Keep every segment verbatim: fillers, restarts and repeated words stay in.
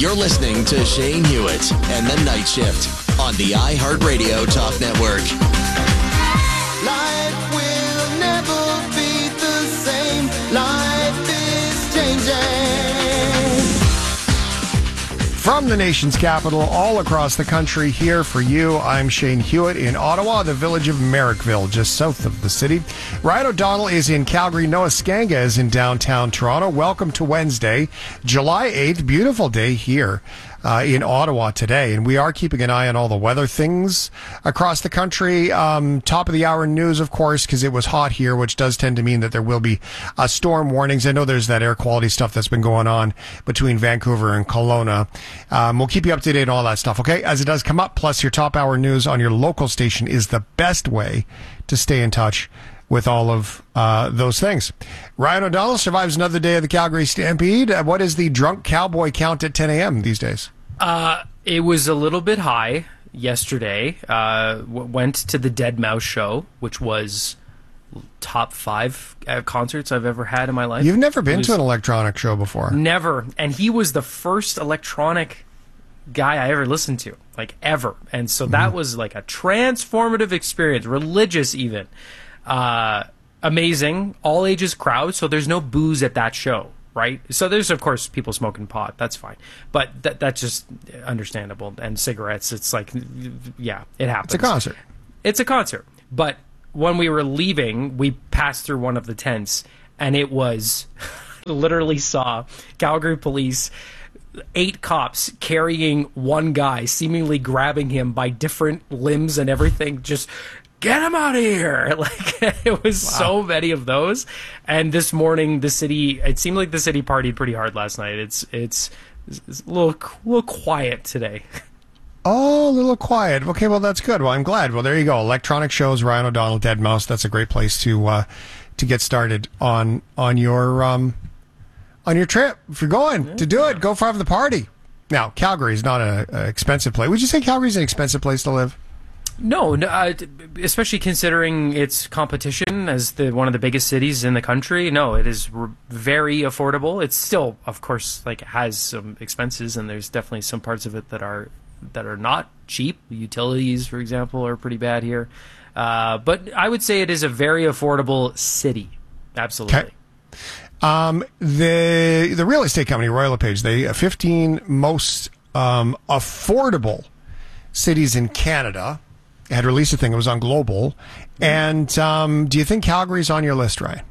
You're listening to Shane Hewitt and the Night Shift on the iHeartRadio Talk Network. Life will never be the same. Life is changing. From the nation's capital, all across the country, here for you, I'm Shane Hewitt in Ottawa, the village of Merrickville, just south of the city. Ryan O'Donnell is in Calgary. Noah Skanga is in downtown Toronto. Welcome to Wednesday, July eighth. Beautiful day here uh, in Ottawa today. And we are keeping an eye on all the weather things across the country. Um, top of the hour news, of course, because it was hot here, which does tend to mean that there will be uh, storm warnings. I know there's that air quality stuff that's been going on between Vancouver and Kelowna. Um, we'll keep you up to date on all that stuff, okay? As it does come up, plus your top hour news on your local station is the best way to stay in touch with all of uh, those things. Ryan O'Donnell survives another day of the Calgary Stampede. Uh, what is the drunk cowboy count at ten a.m. these days? Uh, it was a little bit high yesterday. Uh, w- went to the Dead Mouse show, which was top five uh, concerts I've ever had in my life. You've never been was, to an electronic show before? Never. And he was the first electronic guy I ever listened to, like ever. And so that mm-hmm. was like a transformative experience, religious even. Uh, amazing, all ages crowd, so there's no booze at that show, right? So there's, of course, people smoking pot. That's fine. But th- that's just understandable. And cigarettes, it's like, yeah, it happens. It's a concert. It's a concert. But when we were leaving, we passed through one of the tents, and it was literally saw Calgary police, eight cops carrying one guy, seemingly grabbing him by different limbs and everything, just get him out of here. Like, it was wow. so many of those. And this morning, the city, it seemed like the city partied pretty hard last night. It's it's, it's a little, a little quiet today. Oh, a little quiet. Okay, well, that's good. Well, I'm glad. Well, there you go. Electronic shows, Ryan O'Donnell, Dead Mouse. That's a great place to uh, to get started on on your um, on your trip. If you're going yeah. to do it, go for the party. Now, Calgary is not an expensive place. Would you say Calgary's an expensive place to live? No, no uh, especially considering its competition as the one of the biggest cities in the country. No, it is r- very affordable. It's still, of course, like has some expenses, and there's definitely some parts of it that are that are not cheap. Utilities, for example, are pretty bad here. Uh, but I would say it is a very affordable city. Absolutely. Okay. Um, the the real estate company Royal LePage, they uh, fifteen most um, affordable cities in Canada. Had released a thing. It was on Global. And um, do you think Calgary's on your list, Ryan?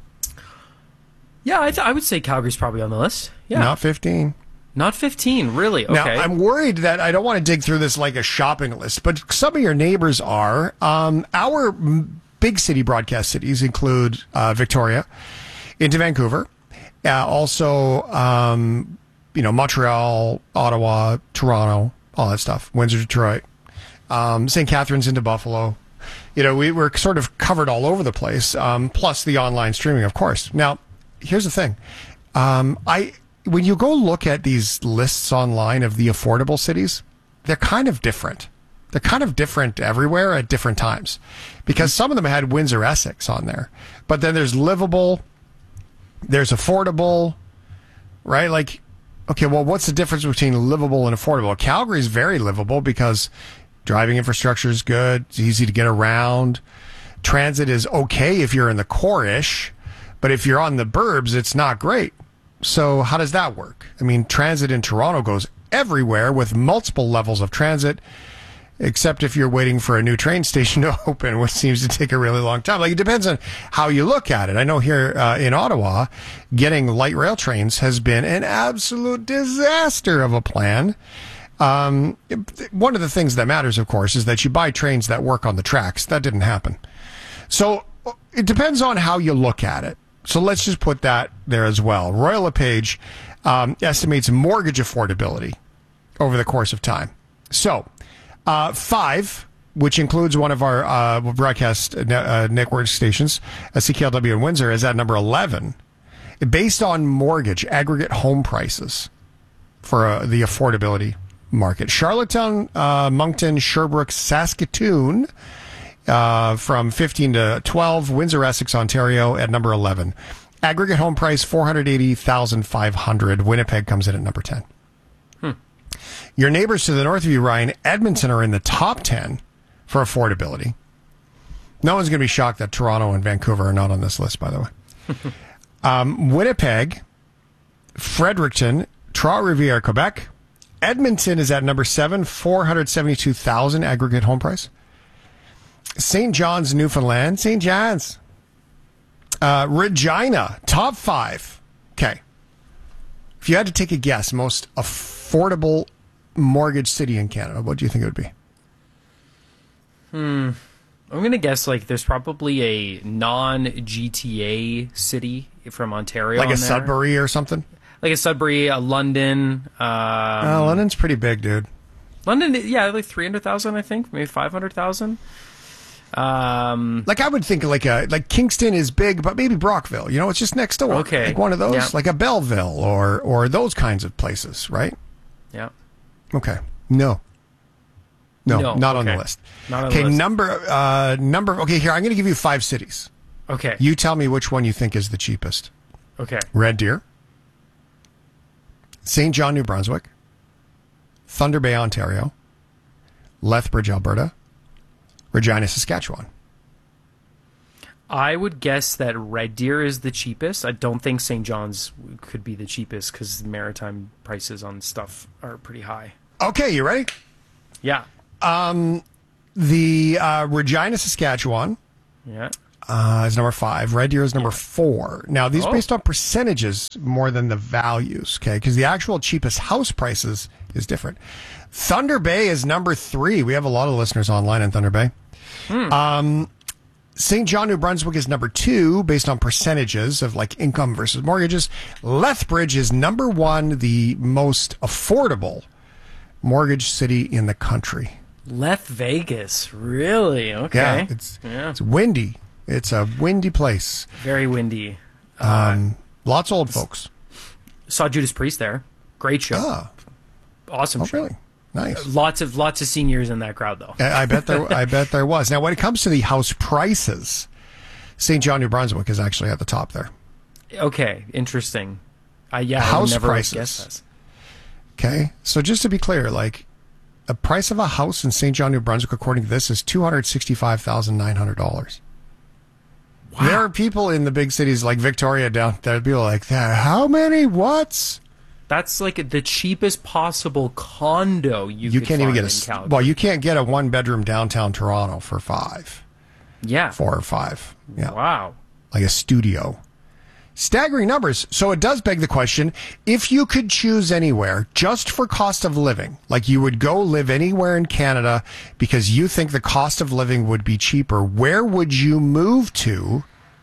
Yeah, I, th- I would say Calgary's probably on the list. Yeah, not fifteen. Not fifteen, really? Okay. Now, I'm worried that I don't want to dig through this like a shopping list, but some of your neighbors are. Um, our big city broadcast cities include uh, Victoria, into Vancouver, uh, also, um, you know, Montreal, Ottawa, Toronto, all that stuff, Windsor, Detroit. Um, Saint Catharines into Buffalo. You know, we were sort of covered all over the place, um, plus the online streaming, of course. Now, here's the thing. Um, I when you go look at these lists online of the affordable cities, they're kind of different. They're kind of different everywhere at different times. Because some of them had Windsor, Essex on there. But then there's livable, there's affordable, right? Like, okay, well, what's the difference between livable and affordable? Calgary is very livable because driving infrastructure is good. It's easy to get around. Transit is okay if you're in the core-ish, but if you're on the burbs, it's not great. So how does that work? I mean, transit in Toronto goes everywhere with multiple levels of transit, except if you're waiting for a new train station to open, which seems to take a really long time. Like, it depends on how you look at it. I know here uh, in Ottawa, getting light rail trains has been an absolute disaster of a plan. Um, one of the things that matters, of course, is that you buy trains that work on the tracks. That didn't happen. So it depends on how you look at it. So let's just put that there as well. Royal LePage um, estimates mortgage affordability over the course of time. So uh, five, which includes one of our uh, broadcast ne- uh, network stations, uh, C K L W in Windsor, is at number eleven. Based on mortgage, aggregate home prices for uh, the affordability market. Charlottetown, uh, Moncton, Sherbrooke, Saskatoon, uh, from fifteen to twelve. Windsor, Essex, Ontario at number eleven. Aggregate home price four hundred eighty thousand five hundred. Winnipeg comes in at number ten. Hmm. Your neighbors to the north of you, Ryan, Edmonton, are in the top ten for affordability. No one's going to be shocked that Toronto and Vancouver are not on this list, by the way. um, Winnipeg, Fredericton, Trois-Rivières, Quebec. Edmonton is at number seven, four hundred seventy-two thousand dollars aggregate home price. Saint John's, Newfoundland. Saint John's. Uh, Regina, top five. Okay. If you had to take a guess, most affordable mortgage city in Canada, what do you think it would be? Hmm. I'm going to guess like there's probably a non-G T A city from Ontario. Like a on there. Sudbury or something? Like a Sudbury, a London. Um, uh, London's pretty big, dude. London, yeah, like three hundred thousand, I think, maybe five hundred thousand. Um, like I would think like a like Kingston is big, but maybe Brockville. You know, it's just next door. Okay, like one of those, yeah. like a Belleville or or those kinds of places, right? Yeah. Okay. No. No, no not okay. on the list. Not on okay, the list. number uh, number. Okay, here I'm going to give you five cities. Okay. You tell me which one you think is the cheapest. Okay. Red Deer, Saint John, New Brunswick, Thunder Bay, Ontario, Lethbridge, Alberta, Regina, Saskatchewan. I would guess that Red Deer is the cheapest. I don't think Saint John's could be the cheapest because the maritime prices on stuff are pretty high. Okay, you ready? Yeah. Um, the uh, Regina, Saskatchewan Yeah. uh, is number five. Red Deer is number four. Now, these are Oh. based on percentages more than the values, okay? Because the actual cheapest house prices is different. Thunder Bay is number three. We have a lot of listeners online in Thunder Bay. Hmm. Um, Saint John, New Brunswick is number two based on percentages of like income versus mortgages. Lethbridge is number one, the most affordable mortgage city in the country. Leth Vegas, really? Okay. Yeah, it's Yeah. it's windy. It's a windy place. Very windy. Um, lots of old folks. Saw Judas Priest there. Great show. Ah, Awesome oh, show. really? Nice. Lots of lots of seniors in that crowd though. I I bet there. I bet there was. Now, when it comes to the house prices, Saint John, New Brunswick is actually at the top there. Okay, interesting. Uh, yeah, I House would never prices. guess that. Okay, so just to be clear, like the price of a house in Saint John, New Brunswick, according to this, is two hundred sixty-five thousand nine hundred dollars. Wow. There are people in the big cities like Victoria down there. People are like that. How many? What's? That's like the cheapest possible condo you, You could can't even find get in a Calgary. well. You can't get a one bedroom downtown Toronto for five, Yeah. four or five. Yeah, Wow. like a studio. Staggering numbers. So it does beg the question, if you could choose anywhere just for cost of living, like you would go live anywhere in Canada because you think the cost of living would be cheaper, where would you move to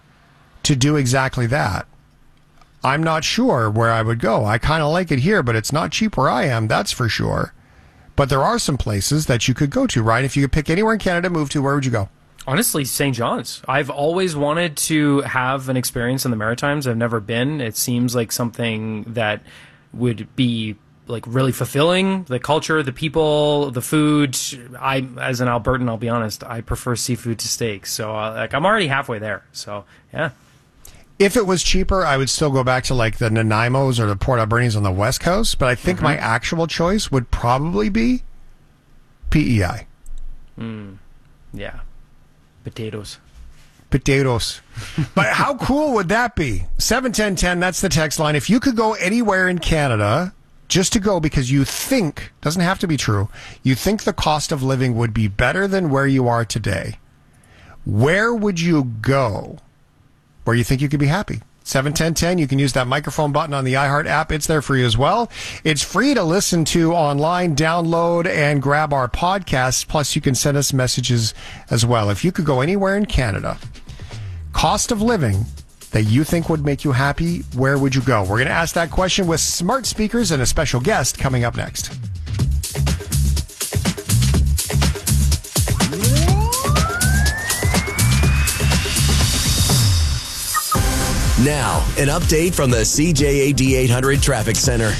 to do exactly that? I'm not sure where I would go. I kind of like it here, but it's not cheap where I am, that's for sure. But there are some places that you could go to, right? If you could pick anywhere in Canada, move to, where would you go? Honestly, Saint John's. I've always wanted to have an experience in the Maritimes. I've never been. It seems like something that would be like really fulfilling. The culture, the people, the food. I, as an Albertan, I'll be honest, I prefer seafood to steak. So, uh, like, I'm already halfway there. So, yeah. If it was cheaper, I would still go back to like the Nanaimos or the Port Albernis on the West Coast. But I think Mm-hmm. my actual choice would probably be P E I. Mm, yeah. Potatoes. Potatoes. But how cool would that be? seven ten ten, that's the text line. If you could go anywhere in Canada, just to go because you think, doesn't have to be true, you think the cost of living would be better than where you are today, where would you go where you think you could be happy? seven ten ten, you can use that microphone button on the iHeart app. It's there for you as well. It's free to listen to online, download, and grab our podcasts. Plus, you can send us messages as well. If you could go anywhere in Canada, cost of living that you think would make you happy, where would you go? We're going to ask that question with smart speakers and a special guest coming up next. Now, an update from the C J A D eight hundred Traffic Center.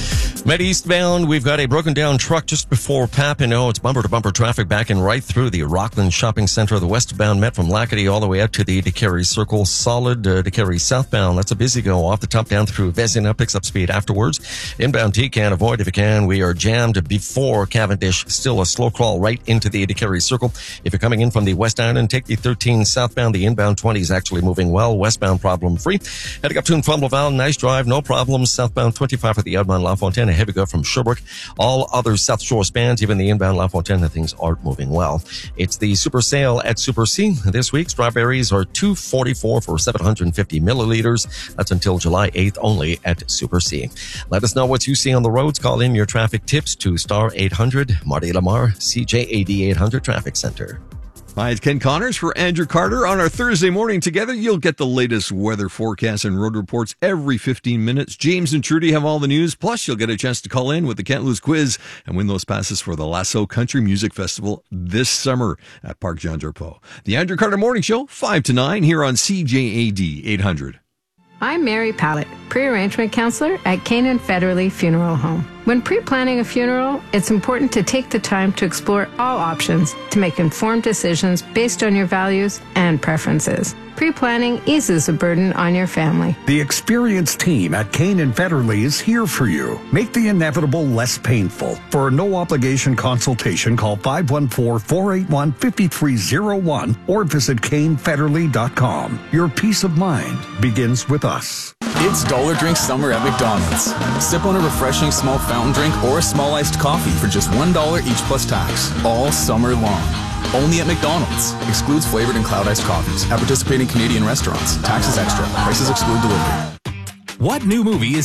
Met eastbound, we've got a broken down truck just before Papineau. It's bumper-to-bumper traffic backing right through the Rockland Shopping Center. The westbound Met from Lackady all the way out to the DeCarey Circle. Solid uh, DeCarey southbound. That's a busy go off the top down through Vezina. Picks up speed afterwards. Inbound T can avoid if you can. We are jammed before Cavendish. Still a slow crawl right into the DeCarey Circle. If you're coming in from the West Island, take the thirteen southbound. The inbound twenty is actually moving well. Westbound problem free. Heading up to Trumbull, nice drive, no problems. Southbound twenty-five for the outbound La Fontaine. Heavy go from Sherbrooke. All other South Shore spans, even the inbound La Fontaine, things aren't moving well. It's the super sale at Super C. This week, strawberries are two forty-four for seven hundred fifty milliliters. That's until July eighth only at Super C. Let us know what you see on the roads. Call in your traffic tips to star eight hundred. Marty Lamar, C J A D eight hundred Traffic Center. Hi, it's Ken Connors for Andrew Carter. On our Thursday morning together, you'll get the latest weather forecasts and road reports every fifteen minutes. James and Trudy have all the news. Plus, you'll get a chance to call in with the Can't Lose quiz and win those passes for the Lasso Country Music Festival this summer at Park Jean-Drapeau. The Andrew Carter Morning Show, five to nine here on C J A D eight hundred. I'm Mary Pallett, pre-arrangement counselor at Canaan Federally Funeral Home. When pre-planning a funeral, it's important to take the time to explore all options to make informed decisions based on your values and preferences. Pre-planning eases the burden on your family. The experienced team at Canaan Federally is here for you. Make the inevitable less painful. For a no-obligation consultation, call five one four, four eight one, five three zero one or visit Kane Federally dot com. Your peace of mind begins with us. It's Dollar Drink Summer at McDonald's. Sip on a refreshing small fountain drink or a small iced coffee for just one dollar each plus tax, all summer long. Only at McDonald's. Excludes flavored and cloud iced coffees. At participating Canadian restaurants. Taxes extra. Prices exclude delivery. What new movie is